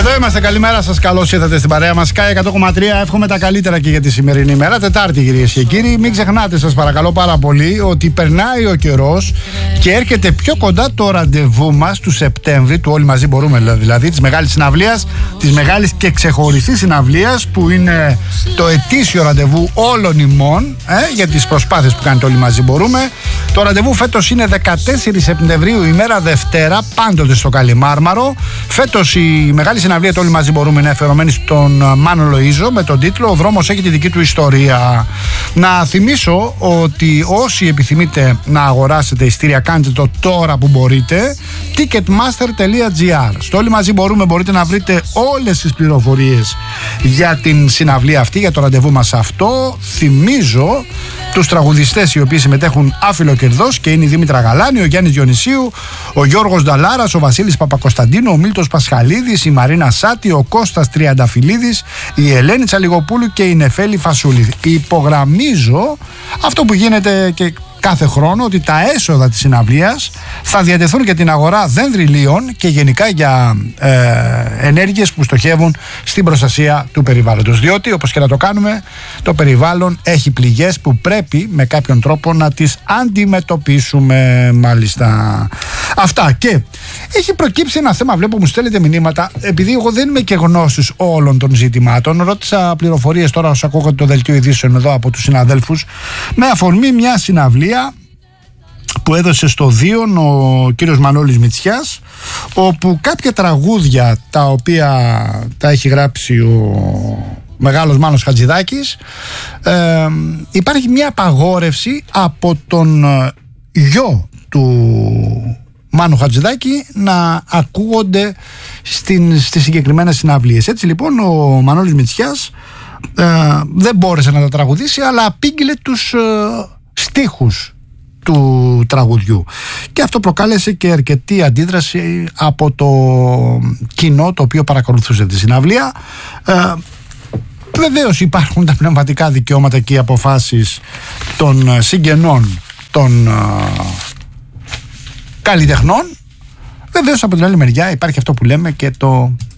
Εδώ είμαστε, καλημέρα σας, καλώς ήρθατε στην παρέα μας. Sky 100,3, εύχομαι τα καλύτερα και για τη σημερινή ημέρα. Τετάρτη, κυρίες και κύριοι. Μην ξεχνάτε, σας παρακαλώ πάρα πολύ, ότι περνάει ο καιρός και έρχεται πιο κοντά το ραντεβού μας του Σεπτέμβρη, του Όλοι Μαζί Μπορούμε, δηλαδή της μεγάλης συναυλίας, της μεγάλης και ξεχωριστής συναυλίας, που είναι το ετήσιο ραντεβού όλων ημών για τις προσπάθειες που κάνετε Όλοι Μαζί Μπορούμε. Το ραντεβού φέτος είναι 14 Σεπτεμβρίου, ημέρα Δευτέρα, πάντοτε στο Καλιμάρμαρο. Φέτος η μεγάλη συναυλία του Όλοι Μαζί Μπορούμε είναι αφιερωμένη στον Μάνο Λοΐζο με τον τίτλο «Ο δρόμος έχει τη δική του ιστορία». Να θυμίσω ότι όσοι επιθυμείτε να αγοράσετε ειστήρια, κάντε το τώρα που μπορείτε. Ticketmaster.gr. Στο Όλοι Μαζί Μπορούμε μπορείτε να βρείτε όλες τις πληροφορίες για την συναυλία αυτή, για το ραντεβού μας αυτό. Θυμίζω τους τραγουδιστές οι οποίοι συμμετέχουν άφιλοκερδώς και είναι η Δήμητρα Γαλάνη, ο Γιάννης Διονυσίου, ο Γιώργος Νταλάρας, ο Βασίλης Παπακοσταντίνου, ο Μίλτος Πασχαλίδης, η Μαρίνα Σάτη, ο Κώστας Τριανταφυλλίδης, η Ελένη Τσαλιγοπούλου και η Νεφέλη Φασούλη. Υπογραμμίζω αυτό που γίνεται και κάθε χρόνο, ότι τα έσοδα της συναυλίας θα διατεθούν για την αγορά δενδριλίων και γενικά για ενέργειες που στοχεύουν στην προστασία του περιβάλλοντος. Διότι, όπως και να το κάνουμε, το περιβάλλον έχει πληγές που πρέπει με κάποιον τρόπο να τις αντιμετωπίσουμε, μάλιστα. Αυτά. Και έχει προκύψει ένα θέμα, βλέπω μου στέλνετε μηνύματα, επειδή εγώ δεν είμαι και γνώστης όλων των ζητημάτων. Ρώτησα πληροφορίες τώρα όσο ακούγατε το δελτίο ειδήσεων εδώ από τους συναδέλφους, με αφορμή μια συναυλία που έδωσε στο Δίον ο κύριος Μανώλης Μητσιάς, όπου κάποια τραγούδια τα οποία τα έχει γράψει ο μεγάλος Μάνος Χατζηδάκης, υπάρχει μια απαγόρευση από τον γιο του Μάνου Χατζηδάκη να ακούγονται στις συγκεκριμένες συναυλίες. Έτσι λοιπόν ο Μανώλης Μητσιάς δεν μπόρεσε να τα τραγουδήσει, αλλά απήγγειλε τους στίχους του τραγουδιού, και αυτό προκάλεσε και αρκετή αντίδραση από το κοινό το οποίο παρακολουθούσε τη συναυλία. Βεβαίως υπάρχουν τα πνευματικά δικαιώματα και οι αποφάσεις των συγγενών των καλλιτεχνών. Βεβαίως από την άλλη μεριά υπάρχει αυτό που λέμε και το